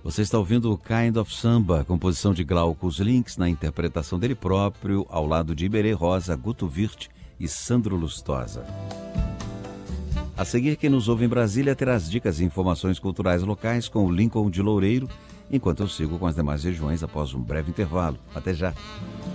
Você está ouvindo o Kind of Samba, composição de Glaucus Links, na interpretação dele próprio, ao lado de Iberê Rosa, Guto Wirth e Sandro Lustosa. A seguir, quem nos ouve em Brasília terá as dicas e informações culturais locais com o Lincoln de Loureiro, enquanto eu sigo com as demais regiões após um breve intervalo. Até já!